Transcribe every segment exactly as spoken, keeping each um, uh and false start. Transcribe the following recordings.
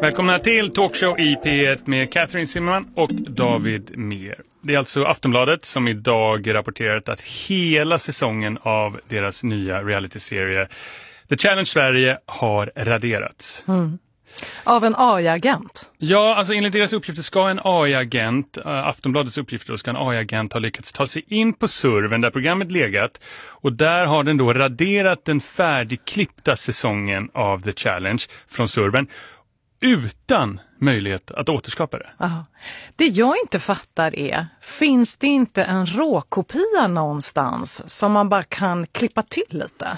Välkomna till Talkshow i P ett med Catherine Zimmerman och David Mer. Det är alltså Aftonbladet som idag rapporterat att hela säsongen av deras nya realityserie The Challenge Sverige har raderats. Mm. Av en A I-agent? Ja, alltså enligt deras uppgifter ska en A I-agent, äh, Aftonbladets uppgifter, då ska en A I-agent ha lyckats ta sig in på servern där programmet legat. Och där har den då raderat den färdigklippta säsongen av The Challenge från servern utan möjlighet att återskapa det. Aha. Det jag inte fattar är, finns det inte en råkopia någonstans som man bara kan klippa till lite?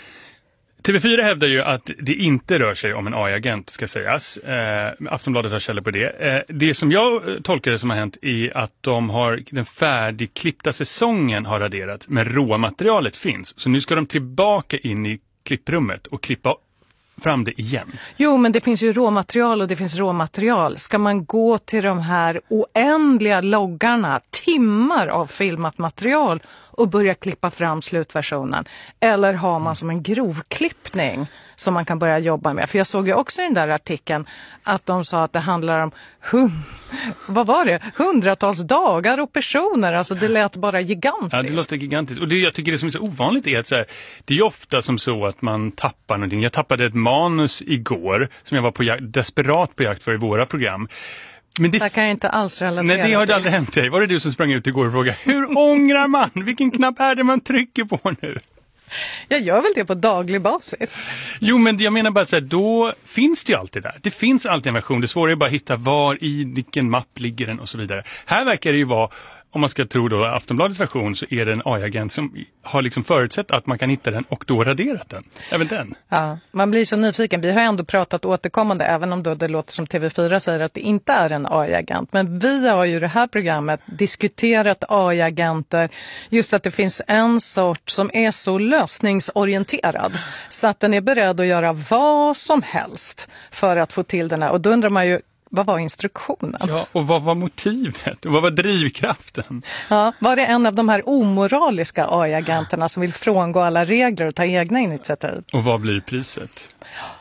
T V fyra hävdar ju att det inte rör sig om en A I-agent, ska sägas. Eh, Aftonbladet har källor på det. Eh, det som jag tolkar det som har hänt är att de har, den färdigklippta säsongen har raderat, men råmaterialet finns. Så nu ska de tillbaka in i klipprummet och klippa fram det igen. Jo, men det finns ju råmaterial och det finns råmaterial. Ska man gå till de här oändliga loggarna, timmar av filmat material och börja klippa fram slutversionen? Eller har man som en grovklippning som man kan börja jobba med? För jag såg ju också i den där artikeln att de sa att det handlar om hund, vad var det? hundratals dagar och personer. Alltså det lät bara gigantiskt. Ja, det låter gigantiskt. Och det jag tycker det som är så ovanligt är att så här, det är ju ofta som så att man tappar någonting. Jag tappade ett manus igår som jag var på jakt, desperat på jakt för i våra program. Men det, det kan jag inte alls relatera. Nej, det har det aldrig hänt dig. Var det du som sprang ut igår och frågade, hur ångrar man? Vilken knapp är det man trycker på nu? Jag gör väl det på daglig basis. Jo, men jag menar bara så här, då finns det ju alltid där. Det finns alltid en version. Det svåra är bara att hitta var i vilken mapp ligger den och så vidare. Här verkar det ju vara, om man ska tro då Aftonbladets version, så är det en A I-agent som har liksom förutsett att man kan hitta den och då raderat den. Även den. Ja, man blir så nyfiken. Vi har ändå pratat återkommande, även om då det låter som T V fyra säger att det inte är en A I-agent. Men vi har ju i det här programmet diskuterat A I-agenter. Just att det finns en sort som är så lösningsorienterad så att den är beredd att göra vad som helst för att få till den här. Och då undrar man ju, vad var instruktionen? Ja, och vad var motivet? Och vad var drivkraften? Ja, var det en av de här omoraliska A I-agenterna som vill frångå alla regler och ta egna initiativ? Och vad blir priset?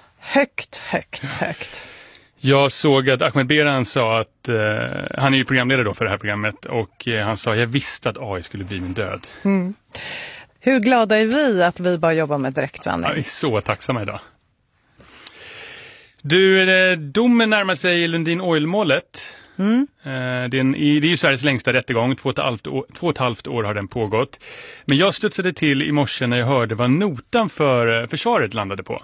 Högt, högt, högt. Jag såg att Ahmed Beran sa att, eh, han är ju programledare då för det här programmet, och eh, han sa, jag visste att A I skulle bli min död. Mm. Hur glada är vi att vi bara jobbar med direktsändning? Jag är så tacksamma idag. Du, domen närmar sig i Lundin Oil-målet. Mm. Det, är en, det är ju Sveriges längsta rättegång. Två och, ett halvt år, två och ett halvt år har den pågått. Men jag studsade till i morse när jag hörde vad notan för försvaret landade på.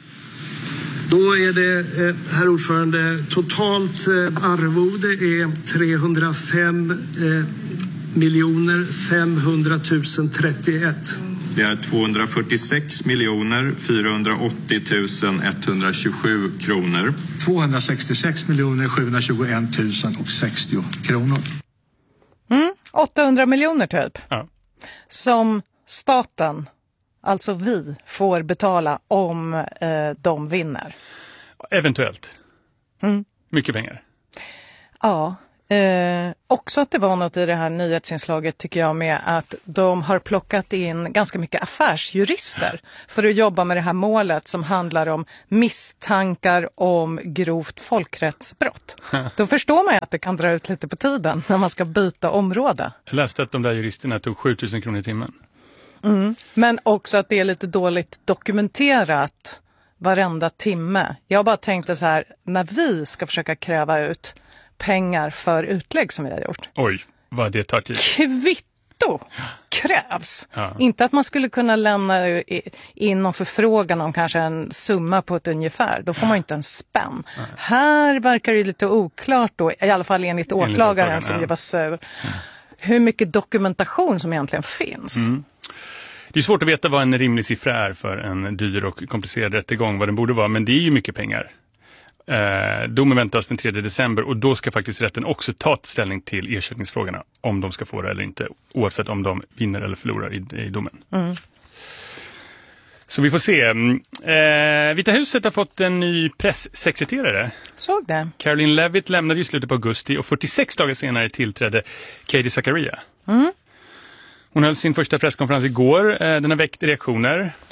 Då är det, herr ordförande, totalt arvode är trehundrafem miljoner femhundratusen trettioett. Det är tvåhundrafyrtiosex miljoner fyrahundraåttio tusen etthundratjugosju kronor. tvåhundrasextiosex miljoner sjuhundratjugoett tusen sextio kronor. Mm, åttahundra miljoner typ. Ja. Som staten, alltså vi, får betala om eh, de vinner. Eventuellt. Mm. Mycket pengar. Ja. Eh, också att det var något i det här nyhetsinslaget tycker jag med att de har plockat in ganska mycket affärsjurister för att jobba med det här målet som handlar om misstankar om grovt folkrättsbrott. Då förstår man ju att det kan dra ut lite på tiden när man ska byta område. Jag läste att de där juristerna tog sjutusen kronor i timmen. Mm. Men också att det är lite dåligt dokumenterat varenda timme. Jag bara tänkte så här, när vi ska försöka kräva ut pengar för utlägg som vi har gjort. Oj, vad det tar tid. Kvitto krävs. Ja. Inte att man skulle kunna lämna in någon förfrågan om kanske en summa på ett ungefär. Då får ja. man inte en spänn. Ja. Här verkar det lite oklart då, i alla fall enligt, enligt åklagaren som ja. var sur. Ja. Hur mycket dokumentation som egentligen finns. Mm. Det är svårt att veta vad en rimlig siffra är för en dyr och komplicerad rättegång, vad den borde vara, men det är ju mycket pengar. Eh, domen väntas den tredje december och då ska faktiskt rätten också ta ställning till ersättningsfrågorna, om de ska få det eller inte, oavsett om de vinner eller förlorar i, i domen. Mm. Så vi får se. Eh, Vita huset har fått en ny presssekreterare. Såg det. Caroline Levitt lämnade i slutet på augusti och fyrtiosex dagar senare tillträdde Katie Zakaria. Mm. Hon höll sin första presskonferens igår. Eh, den har väckt reaktioner.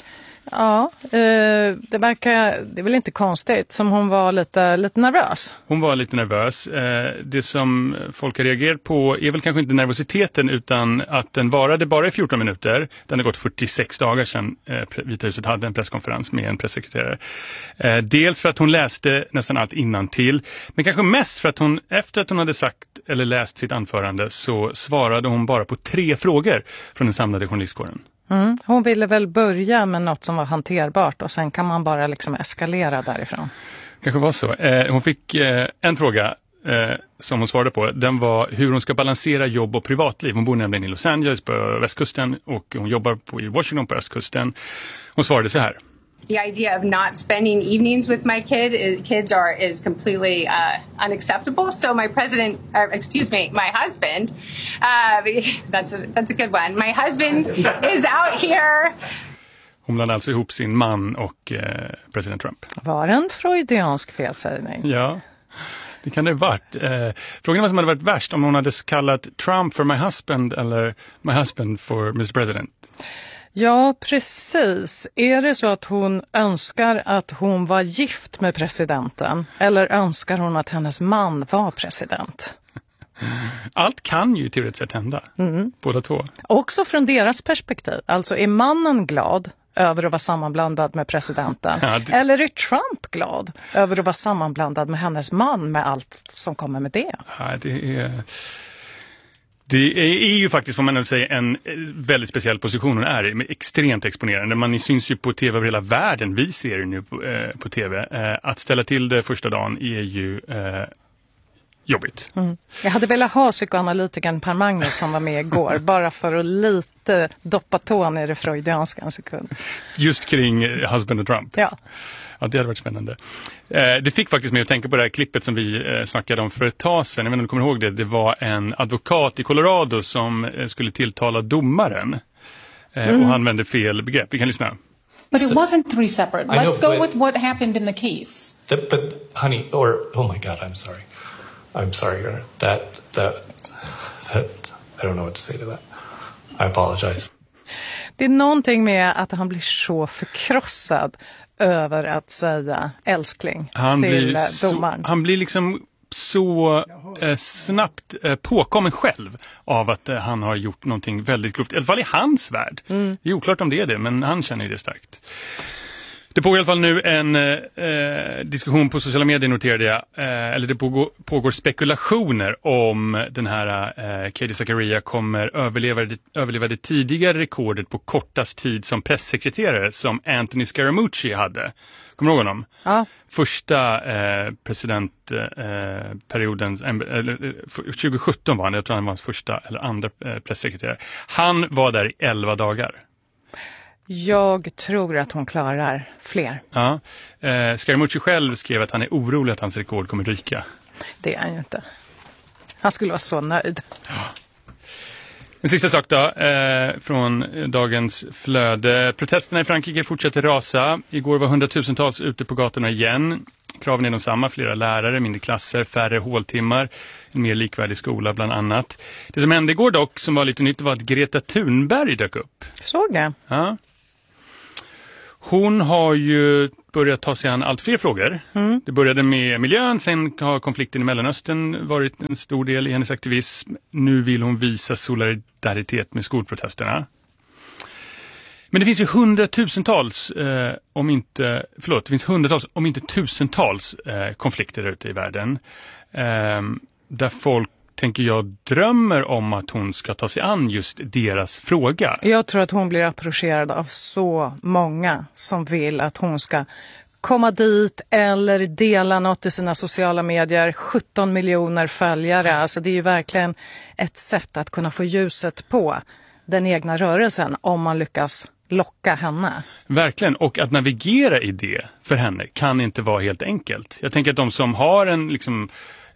Ja, eh, det verkar, det är väl inte konstigt som hon var lite, lite nervös. Hon var lite nervös. Eh, det som folk har reagerat på är väl kanske inte nervositeten utan att den varade bara i fjorton minuter. Den har gått fyrtiosex dagar sedan eh, Vita huset hade en presskonferens med en pressekreterare. Eh, dels för att hon läste nästan allt innantill, men kanske mest för att hon efter att hon hade sagt eller läst sitt anförande så svarade hon bara på tre frågor från den samlade journalistkåren. Mm. Hon ville väl börja med något som var hanterbart och sen kan man bara liksom eskalera därifrån. Kanske var så. Eh, hon fick eh, en fråga eh, som hon svarade på. Den var hur hon ska balansera jobb och privatliv. Hon bor nämligen i Los Angeles på västkusten och hon jobbar på, i Washington på östkusten. Hon svarade så här. The idea of not spending evenings with my kid is, kids are is completely uh, unacceptable. So my president, or excuse me, my husband, uh, that's a that's a good one. My husband is out here. Hon blandade alltså ihop sin man och eh, president Trump. Var det en freudiansk felsägning? Ja, det kan det ha varit. Eh, frågan var vad som hade varit värst om hon hade kallat Trump för my husband eller my husband for mister President. Ja, precis. Är det så att hon önskar att hon var gift med presidenten eller önskar hon att hennes man var president? Allt kan ju teoretiskt sett hända, mm. båda två. Också från deras perspektiv. Alltså är mannen glad över att vara sammanblandad med presidenten? Ja, det... Eller är Trump glad över att vara sammanblandad med hennes man med allt som kommer med det? Ja, det är... Det är ju faktiskt, får man väl säga, en väldigt speciell position hon är i, extremt exponerande. Man syns ju på tv över hela världen, vi ser det nu på, eh, på tv. Eh, att ställa till det första dagen är ju eh, jobbigt. Mm. Jag hade velat ha psykoanalytikern Per Magnus som var med igår, bara för att lite doppa tån i det freudianska en sekund. Just kring eh, husband och Trump. Ja. Ja, det hade varit spännande. Eh, det fick faktiskt mig att tänka på det här klippet som vi eh, snackade om för ett tag sedan. Jag vet inte om du kommer ihåg det. Det var en advokat i Colorado som eh, skulle tilltala domaren. Eh, mm. Och han använde fel begrepp. Vi kan lyssna. But it wasn't three separate. Let's know, go with what happened in the case. The, but, honey, or, oh my God, I'm sorry. I'm sorry, that, that, that, I don't know what to say to that. I apologize. Det är någonting med att han blir så förkrossad över att säga älskling han till blir domaren. Så, han blir liksom så eh, snabbt eh, påkommen själv av att eh, han har gjort någonting väldigt grovt. I alla fall i hans värld. Mm. Det är oklart om det är det, men han känner ju det starkt. Det pågår i alla fall nu en eh, diskussion på sociala medier, noterade jag. Eh, eller det pågår, pågår spekulationer om den här eh, Katie Zachariah kommer överleva det, överleva det tidigare rekordet på kortast tid som pressekreterare som Anthony Scaramucci hade. Kommer du ihåg honom? Ja. Första eh, presidentperioden, eh, eh, tjugo sjutton var han, jag tror han var hans första eller andra eh, pressekreterare. Han var där i elva dagar. Jag tror att hon klarar fler. Ja. Eh, Scaramucci själv skrev att han är orolig att hans rekord kommer ryka. Det är han ju inte. Han skulle vara så nöjd. Ja. En sista sak då, eh, från dagens flöde. Protesterna i Frankrike fortsätter rasa. Igår var hundratusentals ute på gatorna igen. Kraven är de samma, flera lärare, mindre klasser, färre håltimmar, en mer likvärdig skola bland annat. Det som hände igår dock, som var lite nytt, var att Greta Thunberg dök upp. Såg jag. Ja. Hon har ju börjat ta sig an allt fler frågor. Mm. Det började med miljön, sen har konflikten i Mellanöstern varit en stor del i hennes aktivism. Nu vill hon visa solidaritet med skolprotesterna. Men det finns ju hundratusentals, eh, om inte, förlåt, det finns hundratals, om inte tusentals eh, konflikter ute i världen. Eh, där folk, tänker jag, drömmer om att hon ska ta sig an just deras fråga. Jag tror att hon blir approcherad av så många som vill att hon ska komma dit eller dela något i sina sociala medier. sjutton miljoner följare, alltså det är ju verkligen ett sätt att kunna få ljuset på den egna rörelsen om man lyckas locka henne. Verkligen, och att navigera i det för henne kan inte vara helt enkelt. Jag tänker att de som har en liksom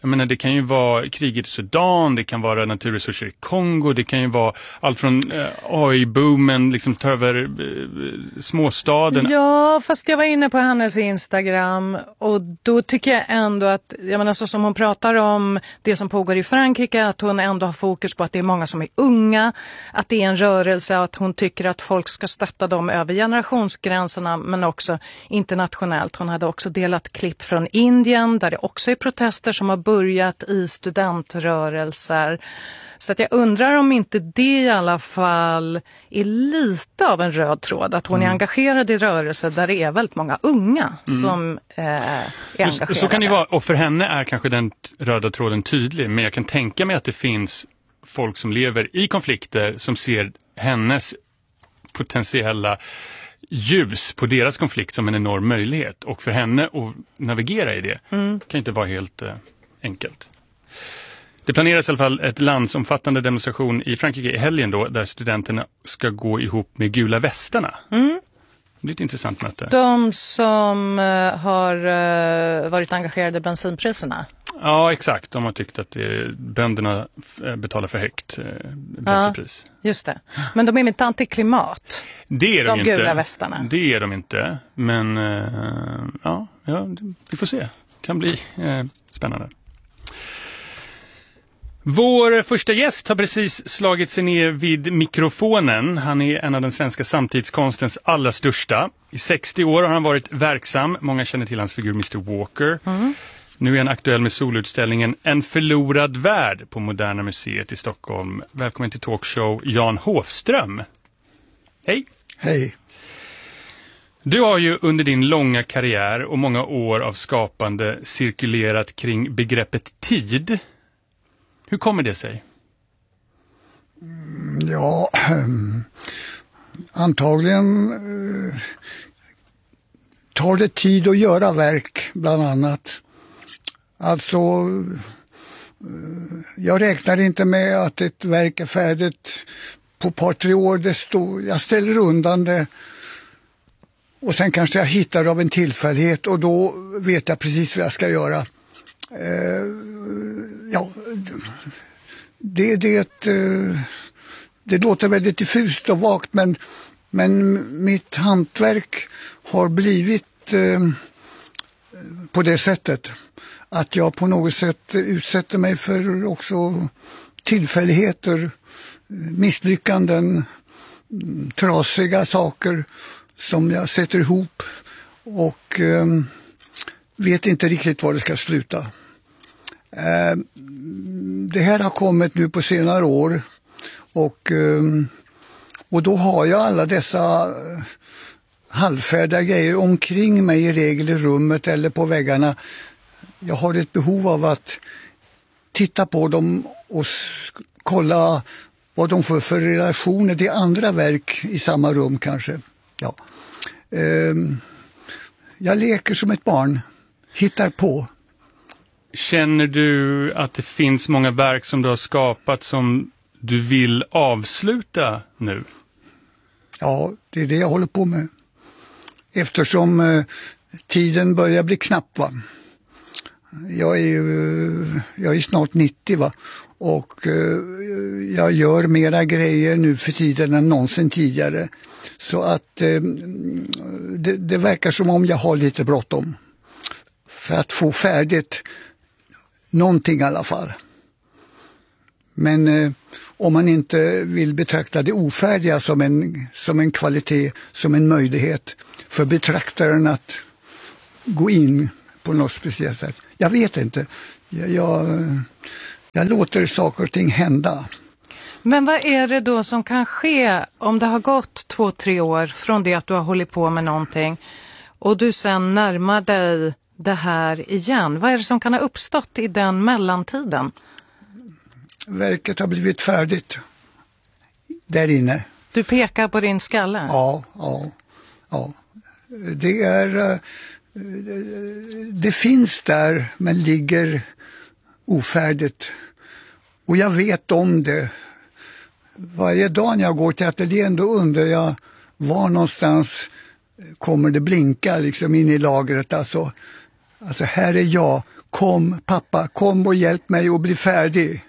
Jag menar, det kan ju vara kriget i Sudan, det kan vara naturresurser i Kongo, det kan ju vara allt från eh, A I-boomen, liksom tar över eh, småstaden. Ja, fast jag var inne på hennes Instagram och då tycker jag ändå att, jag menar så som hon pratar om det som pågår i Frankrike, att hon ändå har fokus på att det är många som är unga, att det är en rörelse, att hon tycker att folk ska stötta dem över generationsgränserna men också internationellt. Hon hade också delat klipp från Indien där det också är protester som har börjat i studentrörelser. Så att jag undrar om inte det i alla fall är lite av en röd tråd. Att hon mm. är engagerad i rörelser där det är väldigt många unga mm. som eh, är engagerade. Och så kan det vara, och för henne är kanske den röda tråden tydlig. Men jag kan tänka mig att det finns folk som lever i konflikter som ser hennes potentiella ljus på deras konflikt som en enorm möjlighet. Och för henne att navigera i det mm. kan inte vara helt eh, enkelt. Det planeras i alla fall ett landsomfattande demonstration i Frankrike i helgen då, där studenterna ska gå ihop med gula västarna. Mm. Det är ett intressant möte. De som uh, har uh, varit engagerade i bensinpriserna. Ja, exakt. De har tyckt att det, bönderna betalar för högt eh, bensinpris. Ja, just det. Men de är inte antiklimat. Det är de, de inte. Gula västarna. Det är de inte. Men eh, ja, ja, vi får se. Kan bli eh, spännande. Vår första gäst har precis slagit sig ner vid mikrofonen. Han är en av den svenska samtidskonstens allra största. I sextio år har han varit verksam. Många känner till hans figur mister Walker. Mm. Nu är han aktuell med solutställningen En förlorad värld på Moderna Museet i Stockholm. Välkommen till talkshow Jan Hofström. Hej. Hej. Du har ju under din långa karriär och många år av skapande cirkulerat kring begreppet tid. Hur kommer det sig? Ja, antagligen eh, tar det tid att göra verk bland annat. Alltså, eh, jag räknar inte med att ett verk är färdigt på ett par, tre år. Det står, jag ställer undan det och sen kanske jag hittar av en tillfällighet och då vet jag precis vad jag ska göra. Eh, ja, det, det, det låter väldigt diffust och vagt, men, men mitt hantverk har blivit eh, på det sättet att jag på något sätt utsätter mig för också tillfälligheter, misslyckanden, trasiga saker som jag sätter ihop och eh, vet inte riktigt var det ska sluta. Eh, det här har kommit nu på senare år och, eh, och då har jag alla dessa halvfärdiga grejer omkring mig i regel i rummet eller på väggarna. Jag har ett behov av att titta på dem och kolla vad de får för relationer till andra verk i samma rum kanske. Ja. Eh, jag leker som ett barn. Hittar på. Känner du att det finns många verk som du har skapat som du vill avsluta nu? Ja, det är det jag håller på med. Eftersom eh, tiden börjar bli knapp, va. Jag är ju jag är snart nittio, va. Och eh, jag gör mera grejer nu för tiden än någonsin tidigare. Så att eh, det, det verkar som om jag har lite bråttom. För att få färdigt någonting i alla fall. Men eh, om man inte vill betrakta det ofärdiga som en, som en kvalitet, som en möjlighet för betraktaren att gå in på något speciellt sätt. Jag vet inte. Jag, jag, jag låter saker och ting hända. Men vad är det då som kan ske om det har gått två, tre år från det att du har hållit på med någonting och du sen närmar dig det här igen? Vad är det som kan ha uppstått i den mellantiden? Verket har blivit färdigt där inne. Du pekar på din skalle? Ja, ja, ja. Det är... Det finns där men ligger ofärdigt. Och jag vet om det. Varje dag när jag går till ateljén då undrar jag var någonstans kommer det blinka liksom in i lagret. Alltså, alltså här är jag. kom pappa, kom och hjälp mig att bli färdig.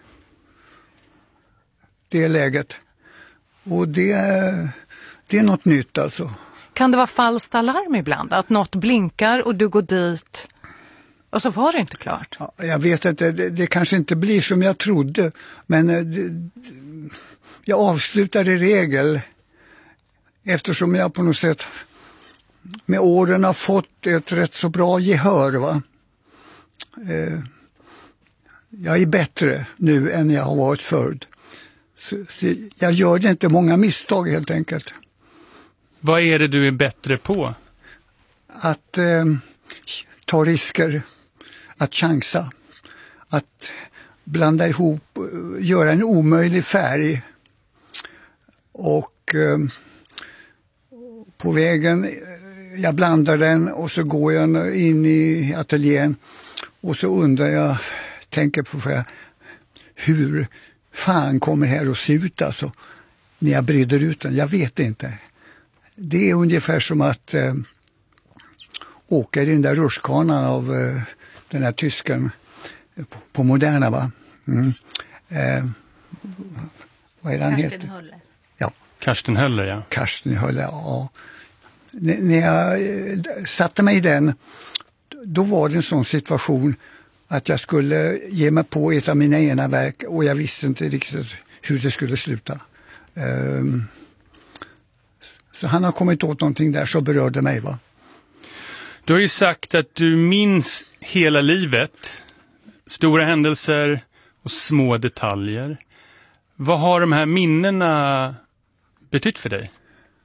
Det är läget. Och det, det är något nytt alltså. Kan det vara falskt alarm ibland? Att något blinkar och du går dit och så var det inte klart? Ja, jag vet inte, det, det kanske inte blir som jag trodde. Men det, jag avslutar i regel eftersom jag på något sätt med åren har fått ett rätt så bra gehör. Va? Eh, jag är bättre nu än jag har varit förut. Så, så jag gör det inte många misstag helt enkelt. Vad är det du är bättre på? Att eh, ta risker, att chansa, att blanda ihop, göra en omöjlig färg. Och eh, på vägen, jag blandar den och så går jag in i ateljén och så undrar jag, tänker på för hur fan kommer det här att se ut alltså när jag breder ut den. Jag vet inte. Det är ungefär som att eh, åka i den där rutschkanan av eh, den här tysken på, på Moderna, va? Mm. Eh, vad är han heter? Höller. Ja. Karsten Höller, ja. Karsten Höller, ja. N- när jag eh, satte mig i den, då var det en sån situation att jag skulle ge mig på ett av mina ena verk och jag visste inte riktigt hur det skulle sluta. Um, så han har kommit åt någonting där som berörde mig, va? Du har ju sagt att du minns hela livet, stora händelser och små detaljer. Vad har de här minnena betytt för dig?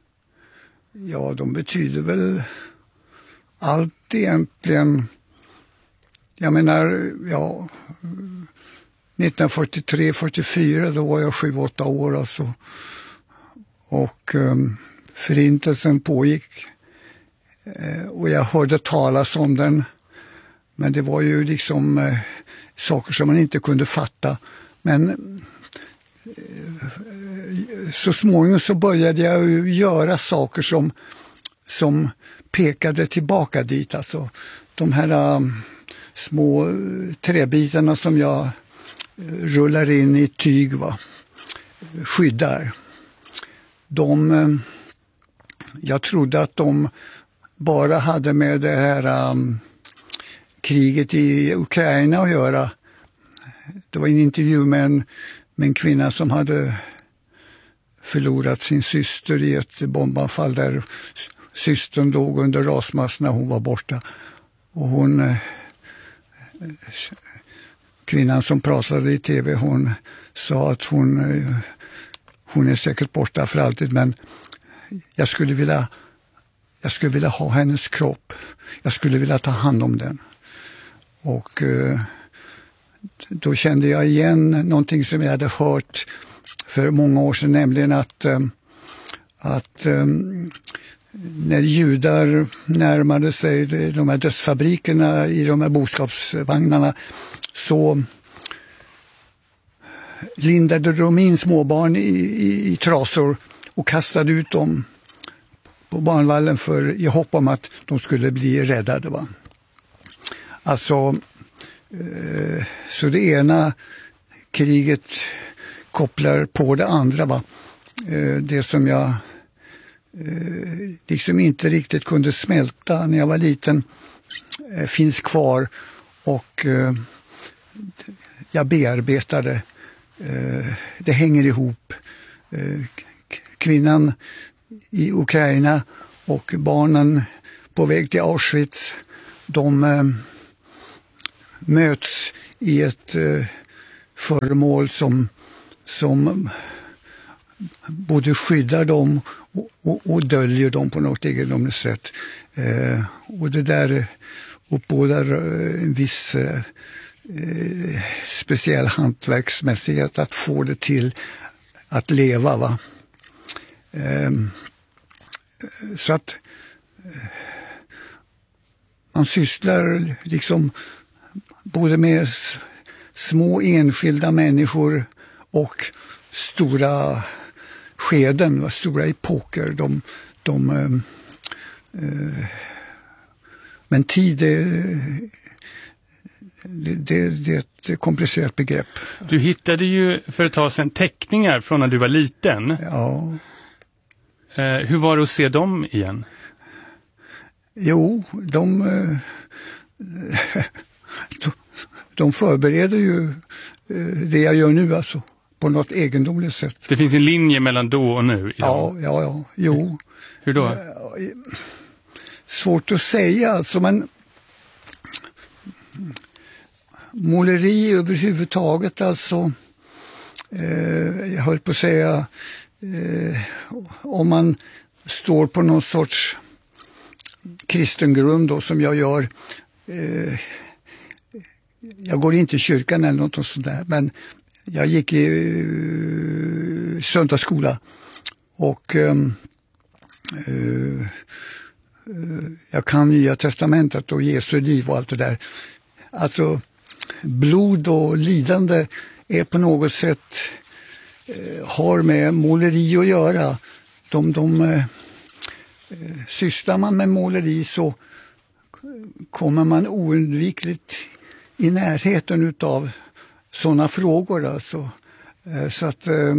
Ja, de betyder väl allt egentligen. Jag menar, ja, nittonhundrafyrtiotre fyrtiofyra då var jag sju åtta år alltså. Och um, förintelsen pågick. Eh, och jag hörde talas om den. Men det var ju liksom eh, saker som man inte kunde fatta. Men eh, så småningom så började jag ju göra saker som, som pekade tillbaka dit. Alltså de här um, små träbitarna som jag rullar in i tyg, va, skyddar. De, jag trodde att de bara hade med det här um, kriget i Ukraina att göra. Det var en intervju med en, med en kvinna som hade förlorat sin syster i ett bombanfall där systern låg under rasmass när hon var borta. Och hon, kvinnan som pratade i tv, hon sa att hon, hon är säkert borta för alltid, men jag skulle vilja, jag skulle vilja ha hennes kropp. Jag skulle vilja ta hand om den. Och då kände jag igen någonting som jag hade hört för många år sedan, nämligen att, att när judar närmade sig de här dödsfabrikerna i de här boskapsvagnarna så lindade de in småbarn i, i, i trasor och kastade ut dem på barnvallen för, i hopp om att de skulle bli räddade. Va? Alltså, eh, så det ena kriget kopplar på det andra. Va? Eh, det som jag eh, liksom inte riktigt kunde smälta när jag var liten eh, finns kvar och eh, jag bearbetade. Eh, det hänger ihop. Eh, kvinnan i Ukraina och barnen på väg till Auschwitz, de eh, möts i ett eh, föremål som, som både skyddar dem och, och, och döljer dem på något egendomligt sätt. Eh, och det där uppbådar en viss eh, speciell hantverksmässighet att få det till att leva. Va? Eh, så att eh, man sysslar liksom både med s- små enskilda människor och stora skeden, stora epoker. De, de, eh, eh, men tid är, det, det, det är ett komplicerat begrepp. Du hittade ju för ett tag sedan teckningar från när du var liten. Ja. Eh, hur var det att se dem igen? Jo, de, de, de förbereder ju det jag gör nu alltså, på något egendomligt sätt. Det finns en linje mellan då och nu? Ja, ja, ja, jo. Hur då? Svårt att säga alltså, men måleri överhuvudtaget alltså, eh, jag höll på att säga, eh, om man står på någon sorts kristen grund då, som jag gör, eh, jag går inte i kyrkan eller något sånt där, men jag gick i uh, söndagsskola och um, uh, uh, jag kan Nya testamentet och Jesu liv och allt det där. Alltså blod och lidande är på något sätt uh, har med måleri att göra. De, de uh, uh, sysslar man med måleri så kommer man oundvikligt i närheten utav sådana frågor alltså. Så att eh,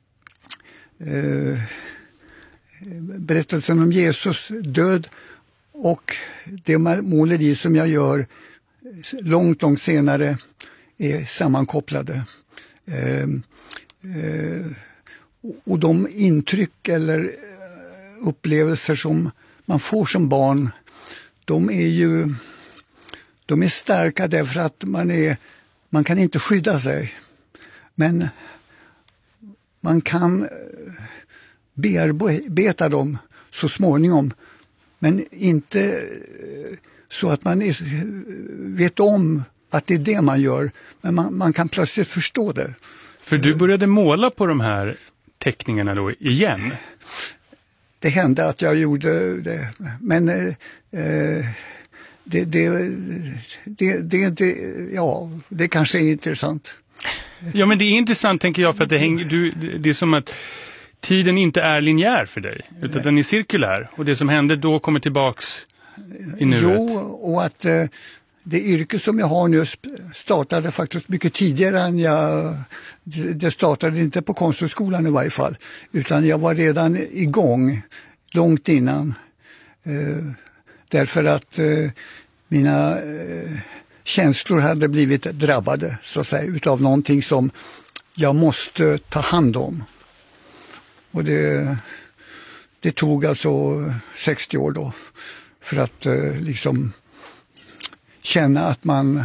eh, berättelsen om Jesus död och det måleri som jag gör långt, långt senare är sammankopplade. Eh, eh, och de intryck eller upplevelser som man får som barn, de är ju de är starka därför att man är man kan inte skydda sig, men man kan bearbeta dem så småningom, men inte så att man är, vet om att det är det man gör, men man, man kan plötsligt förstå det. För du började måla på de här teckningarna då igen? Det hände att jag gjorde det, men eh, Det, det, det, det, det, ja, det kanske är intressant. Ja, men det är intressant tänker jag för att det, hänger, du, det är som att tiden inte är linjär för dig, utan Nej. Den är cirkulär. Och det som hände då kommer tillbaks i nuet. Jo, och att eh, det yrke som jag har nu startade faktiskt mycket tidigare än jag, det startade inte på Konsthögskolan i varje fall, utan jag var redan igång långt innan. Eh, Därför att eh, mina eh, känslor hade blivit drabbade så att säga, utav någonting som jag måste ta hand om. Och det, det tog alltså sextio år då för att eh, liksom känna att man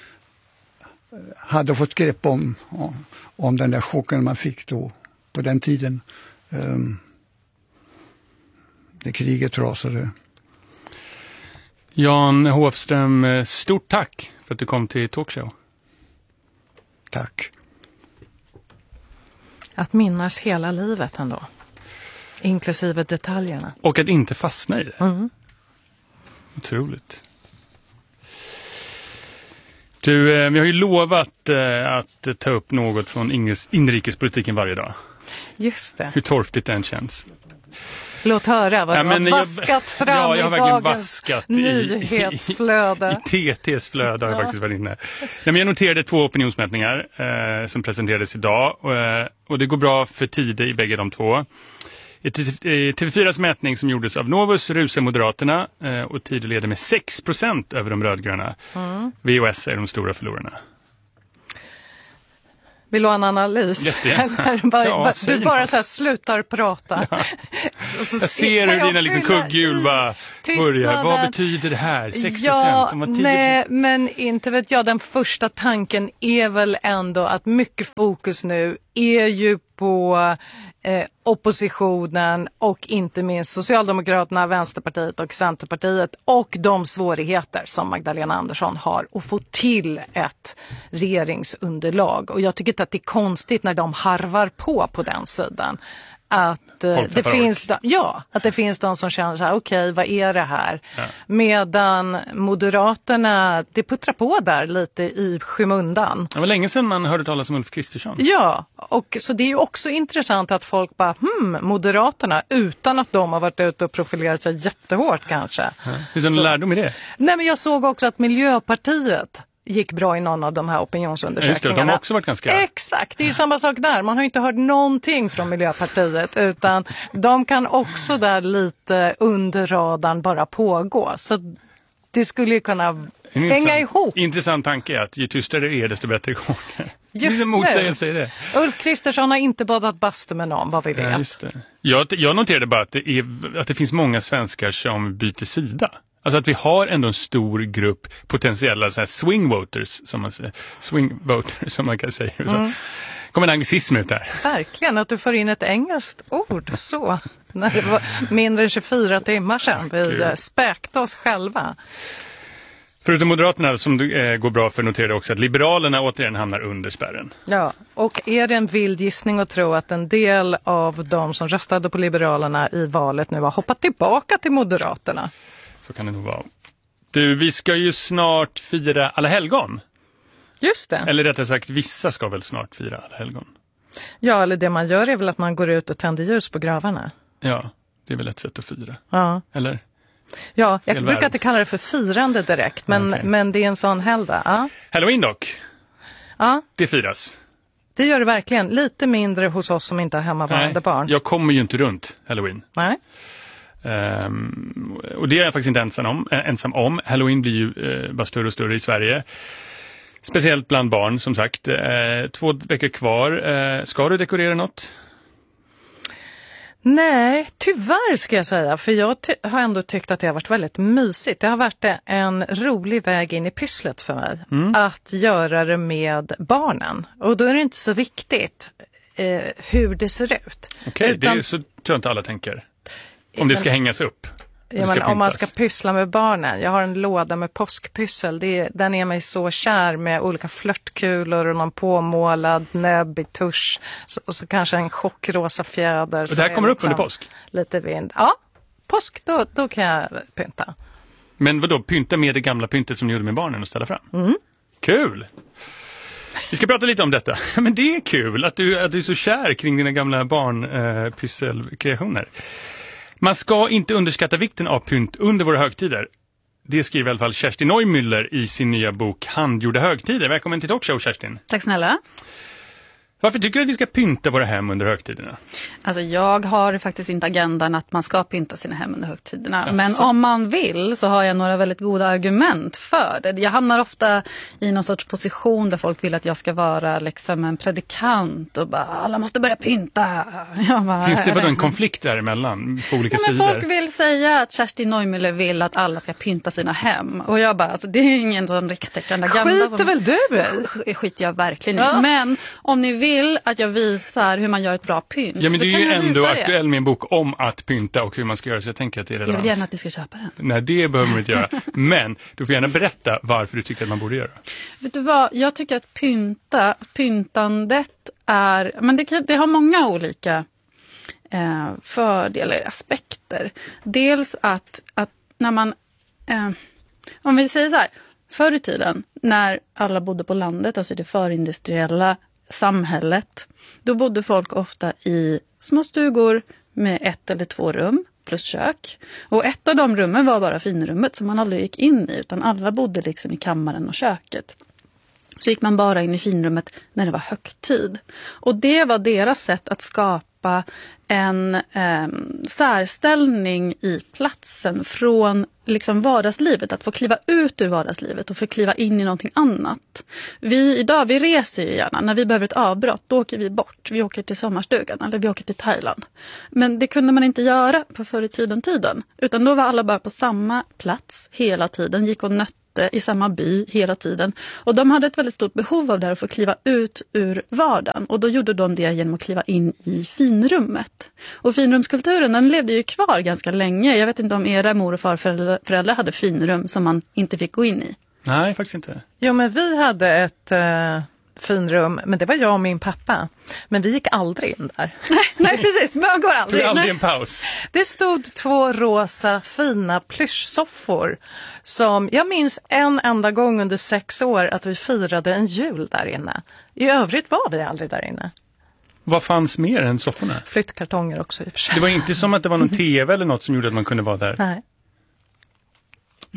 hade fått grepp om, om den där chocken man fick då på den tiden. Eh, när kriget rasade. Jan Hofström, stort tack för att du kom till Talkshow. Tack. Att minnas hela livet ändå. Inklusive detaljerna. Och att inte fastna i det. Mm. Otroligt. Du, vi har ju lovat att ta upp något från inrikespolitiken varje dag. Just det. Hur torftigt den känns. Låt höra vad ja, du har jag, vaskat fram ja, jag har i verkligen dagens vaskat nyhetsflöde. I, i, i T T:s flöde har jag ja. faktiskt varit inne. Nej, men jag noterade två opinionsmätningar eh, som presenterades idag. Och, eh, och det går bra för tider i bägge de två. I T V fyras mätning som gjordes av Novus rusar Moderaterna eh, och Tider leder med sex procent över de rödgröna. Mm. V O S är de stora förlorarna. Vill du ha en analys? bara, ja, du bara så här slutar prata. Ja. så, så jag ser hur dina liksom kugghjul bara börjar. Vad betyder det här? sex procent? Ja, De var tio procent. Nej, men inte vet jag. Den första tanken är väl ändå att mycket fokus nu är ju på eh, oppositionen och inte minst Socialdemokraterna, Vänsterpartiet och Centerpartiet och de svårigheter som Magdalena Andersson har att få till ett regeringsunderlag. Och jag tycker inte att det är konstigt när de harvar på på den sidan. Att eh, det finns de, ja, att det finns de som känner så här, okej, okay, vad är det här? Ja. Medan Moderaterna, det puttrar på där lite i skymundan. Det var länge sedan man hörde talas om Ulf Kristersson. Ja, och så det är ju också intressant att folk bara, hmm, Moderaterna, utan att de har varit ute och profilerat sig jättehårt kanske. Ja. Finns det någon lärdom i det? Nej, men jag såg också att Miljöpartiet gick bra i någon av de här opinionsundersökningarna. Just det, de har också varit ganska... Exakt, det är ju samma sak där. Man har inte hört någonting från Miljöpartiet, utan de kan också där lite under radarn bara pågå. Så det skulle ju kunna hänga ihop. Intressant tanke är att ju tystare det är, desto bättre går det. Just motsägelse i det. Ulf Kristersson har inte badat bastu med någon, vad vi vet. Ja, just det. Jag, jag noterade bara att det, är, att det finns många svenskar som byter sida. Alltså att vi har ändå en stor grupp potentiella så här swing voters, som man säger. Swing voters, som man kan säga. Mm. Kommer en anglicism ut där. Verkligen, att du får in ett engelskt ord så. När det var mindre än tjugofyra timmar sedan vi späkte oss själva. Förutom Moderaterna som eh, går bra för noterade också att Liberalerna återigen hamnar under spärren. Ja, och är det en vild gissning att tro att en del av de som röstade på Liberalerna i valet nu har hoppat tillbaka till Moderaterna? Så kan det nog vara. Du, vi ska ju snart fira alla helgon. Just det. Eller rättare sagt, vissa ska väl snart fira alla helgon. Ja, eller det man gör är väl att man går ut och tänder ljus på gravarna. Ja, det är väl ett sätt att fira. Ja. Eller? Ja, jag Fel brukar värld. inte kalla det för firande direkt, men, okay. men det är en sån helgdag. Ja. Halloween dock. Ja. Det firas. Det gör det verkligen. Lite mindre hos oss som inte har hemmavarande Nej, barn. Jag kommer ju inte runt Halloween. Nej. Um, och det är jag faktiskt inte ensam om. Äh, ensam om. Halloween blir ju uh, bara större och större i Sverige. Speciellt bland barn, som sagt. Uh, två veckor kvar. Uh, ska du dekorera något? Nej, tyvärr ska jag säga. För jag ty- har ändå tyckt att det har varit väldigt mysigt. Det har varit en rolig väg in i pysslet för mig. Mm. Att göra det med barnen. Och då är det inte så viktigt eh, hur det ser ut. Okej, okay, Utan... det är så tror jag inte alla tänker. Om det ska hängas upp. Ja, men om man ska pyssla med barnen. Jag har en låda med påskpyssel. Det är, den är mig så kär med olika flörtkulor och någon påmålad näbb i tusch. Så, och så kanske en chockrosa fjäder. Och det här kommer liksom upp under påsk? Lite vind. Ja, påsk då, då kan jag pynta. Men vad då? Pynta med det gamla pyntet som ni gjorde med barnen och ställa fram? Mm. Kul! Vi ska prata lite om detta. Men det är kul att du, att du är så kär kring dina gamla barnpysselkreationer. Man ska inte underskatta vikten av pynt under våra högtider. Det skriver i alla fall Kerstin Neumüller i sin nya bok Handgjorda högtider. Välkommen till Talkshow, Kerstin. Tack snälla. Varför tycker du att vi ska pynta våra hem under högtiderna? Alltså jag har faktiskt inte agendan att man ska pynta sina hem under högtiderna. Jaså. Men om man vill så har jag några väldigt goda argument för det. Jag hamnar ofta i någon sorts position där folk vill att jag ska vara liksom en predikant och bara, alla måste börja pynta. Bara, finns det bara en konflikt däremellan på olika ja, men sidor? Folk vill säga att Kerstin Neumüller vill att alla ska pynta sina hem. Och jag bara, alltså, det är ingen sån rikstäckande agenda. Skiter som... väl du i? Skiter jag verkligen i. Ja. Men om ni vill att jag visar hur man gör ett bra pynt. Ja, men du är ju ändå aktuell det. med en bok om att pynta och hur man ska göra, så jag tänker att det är relevant. Jag vill gärna att ni ska köpa den. Nej, det behöver man inte göra. Men du får gärna berätta varför du tycker att man borde göra. Vet du vad, jag tycker att pynta, pyntandet är, men det, det har många olika eh, fördelar, aspekter. Dels att, att när man, eh, om vi säger så här, förr i tiden när alla bodde på landet, alltså det förindustriella samhället, då bodde folk ofta i små stugor med ett eller två rum plus kök. Och ett av de rummen var bara finrummet som man aldrig gick in i, utan alla bodde liksom i kammaren och köket. Så gick man bara in i finrummet när det var högtid. Och det var deras sätt att skapa en eh, särställning i platsen från liksom vardagslivet, att få kliva ut ur vardagslivet och få kliva in i någonting annat. Vi idag, vi reser ju gärna. När vi behöver ett avbrott, då åker vi bort. Vi åker till sommarstugan eller vi åker till Thailand. Men det kunde man inte göra på förr i tiden tiden. Utan då var alla bara på samma plats hela tiden, gick och nötte i samma by hela tiden. Och de hade ett väldigt stort behov av det här att få kliva ut ur vardagen. Och då gjorde de det genom att kliva in i finrummet. Och finrumskulturen, den levde ju kvar ganska länge. Jag vet inte om era mor- och farföräldrar föräldrar hade finrum som man inte fick gå in i. Nej, faktiskt inte. Jo, men vi hade ett uh, finrum, men det var jag och min pappa. Men vi gick aldrig in där. Nej, precis. Man går aldrig in. aldrig en paus. Det stod två rosa fina plyschsoffor som jag minns en enda gång under sex år att vi firade en jul där inne. I övrigt var vi aldrig där inne. Vad fanns mer än sofforna? Flyttkartonger också i och för sig. Det var inte som att det var någon tv eller något som gjorde att man kunde vara där. Nej. Nej.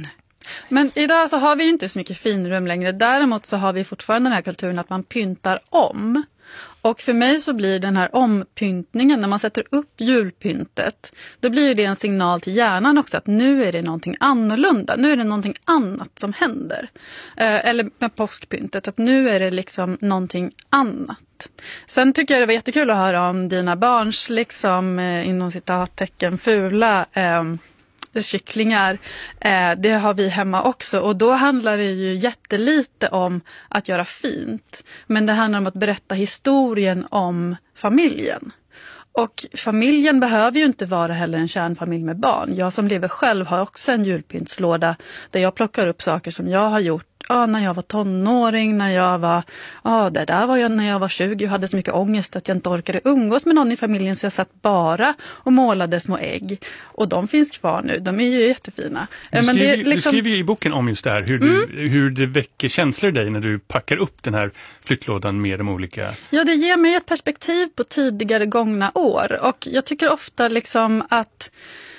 Men idag så har vi ju inte så mycket finrum längre. Däremot så har vi fortfarande den här kulturen att man pyntar om. Och för mig så blir den här ompyntningen, när man sätter upp julpyntet, då blir det en signal till hjärnan också att nu är det någonting annorlunda. Nu är det någonting annat som händer. Eh, eller med påskpyntet, att nu är det liksom någonting annat. Sen tycker jag det var jättekul att höra om dina barns, liksom eh, inom citattecken, fula eh, kycklingar. Eh, det har vi hemma också, och då handlar det ju jättelite om att göra fint, men det handlar om att berätta historien om familjen. Och familjen behöver ju inte vara heller en kärnfamilj med barn. Jag som lever själv har också en julpyntslåda där jag plockar upp saker som jag har gjort ja, när jag var tonåring, när jag var, ja, det där var jag när jag var tjugo och hade så mycket ångest att jag inte orkade umgås med någon i familjen, så jag satt bara och målade små ägg. Och de finns kvar nu, de är ju jättefina. Du skriver, Men det, liksom... du skriver ju i boken om just det här, hur, mm. du, hur det väcker känslor i dig när du packar upp den här flyttlådan med de olika... Ja, det ger mig ett perspektiv på tidigare gångna år, och jag tycker ofta liksom att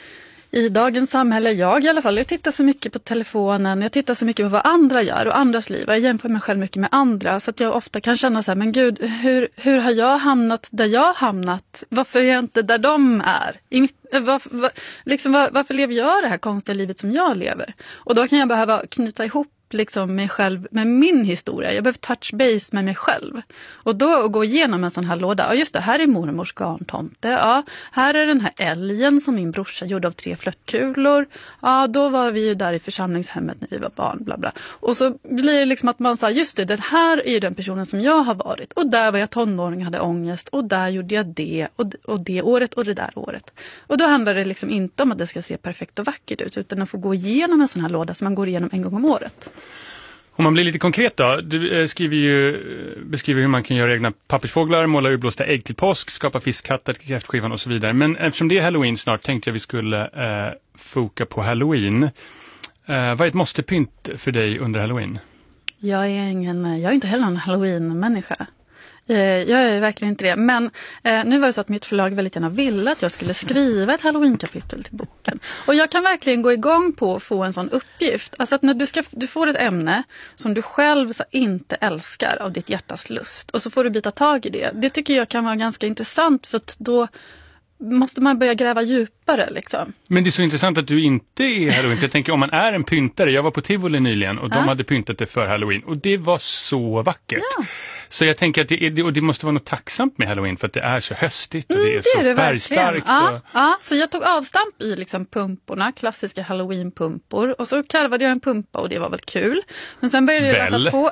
i dagens samhälle, jag i alla fall, jag tittar så mycket på telefonen, jag tittar så mycket på vad andra gör och andras liv. Jag jämför mig själv mycket med andra, så att jag ofta kan känna så här, men gud, hur, hur har jag hamnat där jag har hamnat? Varför är jag inte där de är? I mitt, varför, var, liksom, var, varför lever jag det här konstiga livet som jag lever? Och då kan jag behöva knyta ihop liksom mig själv med min historia. Jag behöver touch base med mig själv. Och då gå igenom en sån här låda. Ja, just det, här är mormors garntomte. Ja, här är den här älgen som min brorsa gjorde av tre flörtkulor. Ja, då var vi ju där i församlingshemmet när vi var barn, bla bla. Och så blir det liksom att man säger, just det, den här är ju den personen som jag har varit. Och där var jag tonåring, hade ångest. Och där gjorde jag det. Och, och det året och det där året. Och då handlar det liksom inte om att det ska se perfekt och vackert ut, utan att få gå igenom en sån här låda som man går igenom en gång om året. Om man blir lite konkret då, du skriver ju, beskriver hur man kan göra egna pappersfåglar, måla urblåsta ägg till påsk, skapa fiskhattar till kräftskivan och så vidare. Men eftersom det är Halloween snart tänkte jag vi skulle eh, foka på Halloween. Eh, vad är ett måste-pynt för dig under Halloween? Jag är, ingen, jag är inte heller en Halloween-människa. Jag är verkligen inte det. Men eh, nu var det så att mitt förlag väldigt gärna ville att jag skulle skriva ett Halloween-kapitel till boken. Och jag kan verkligen gå igång på att få en sån uppgift. Alltså att när du, ska, du får ett ämne som du själv så inte älskar av ditt hjärtas lust. Och så får du byta tag i det. Det tycker jag kan vara ganska intressant, för att då måste man börja gräva djupare liksom. Men det är så intressant att du inte är Halloween. För jag tänker, om man är en pyntare, jag var på Tivoli nyligen och de ja. hade pyntat det för Halloween. Och det var så vackert. Ja. Så jag tänker att det, är, och det måste vara något tacksamt med Halloween, för att det är så höstigt och det är, mm, det är så det färgstarkt. Ja, och... ja, så jag tog avstamp i liksom pumporna, klassiska Halloween-pumpor. Och så karvade jag en pumpa och det var väl kul. Men sen började jag läsa på...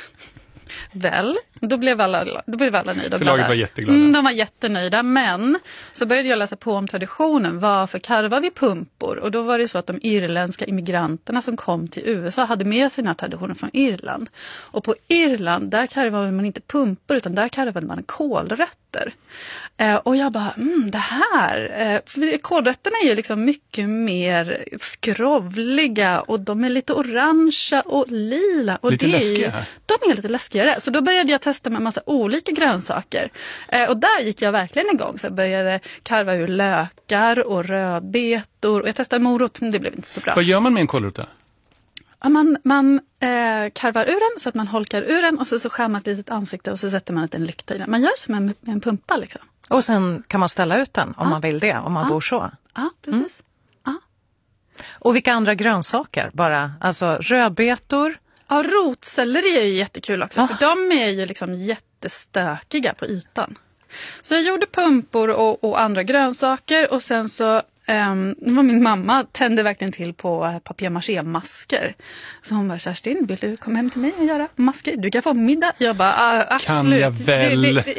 Väl, då blev alla, då blev alla nöjda. Förlaget var jätteglada. Mm, de var jättenöjda, men så började jag läsa på om traditionen. Varför karvar vi pumpor? Och då var det så att de irländska immigranterna som kom till U S A hade med sina traditioner från Irland. Och på Irland, där karvade man inte pumpor, utan där karvade man kålrötter. Eh, och jag bara, mm, det här, eh, för kålrötterna är ju liksom mycket mer skrovliga och de är lite orangea och lila. Och lite det läskiga. Är ju, de är lite läskigare. Så då började jag testa med en massa olika grönsaker. Eh, och där gick jag verkligen igång. Så jag började karva ur lökar och rödbetor. Och jag testade morot, men det blev inte så bra. Vad gör man med en kålrota? Ja, man man eh, karvar ur den så att man holkar ur den. Och så, så skär man ett litet ansikte och så sätter man en lykta i den. Man gör som en, en pumpa liksom. Och sen kan man ställa ut den om ja. man vill det, om man ja. bor så. Ja, precis. Mm. Ja. Och vilka andra grönsaker? Bara, alltså rödbetor? Ja, rotselleri är ju jättekul också. Ah. För de är ju liksom jättestökiga på ytan. Så jag gjorde pumpor och, och andra grönsaker. Och sen så um, var min mamma tände verkligen till på uh, papier-maché-masker. Så hon bara, Kerstin, vill du komma hem till mig och göra masker? Du kan få middag. Jag bara, uh, absolut. Kan jag väl? Det, det,